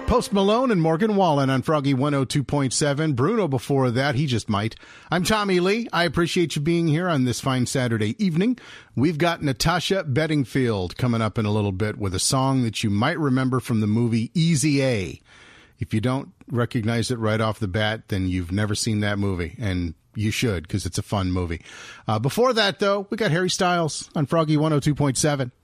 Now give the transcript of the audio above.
Post Malone and Morgan Wallen on Froggy 102.7. Bruno before that, he just might. I'm Tommy Lee. I appreciate you being here on this fine Saturday evening. We've got Natasha Bedingfield coming up in a little bit with a song that you might remember from the movie Easy A. If you don't recognize it right off the bat, then you've never seen that movie, and you should, because it's a fun movie. Before that, though, we got Harry Styles on Froggy 102.7.